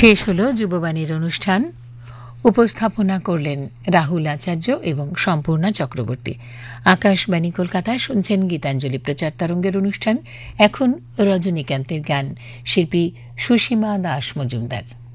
শেষ হলো যুববাণীর অনুষ্ঠান। উপস্থাপনা করলেন রাহুল আচার্য এবং সম্পূর্ণা চক্রবর্তী। আকাশবাণী কলকাতায় শুনছেন গীতাঞ্জলি প্রচার তরঙ্গের অনুষ্ঠান। এখন রজনীকান্তের গান, শিল্পী সুসীমা দাস মজুমদার।